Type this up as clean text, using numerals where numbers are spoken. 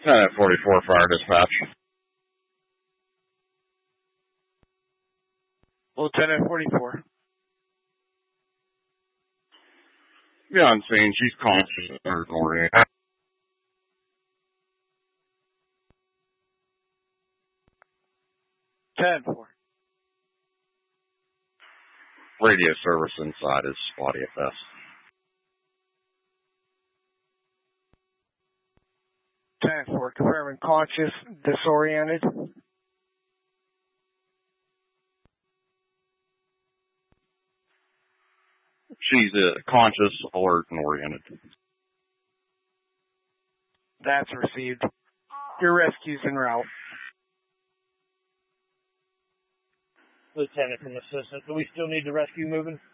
10 at 44 fire dispatch. Lieutenant 44. Yeah, I'm saying she's conscious or oriented. Ten four. Radio service inside is spotty at best. 10-4, confirming conscious, disoriented. She's conscious, alert, and oriented. That's received. Your rescue's en route. Lieutenant from assistant, do we still need the rescue moving?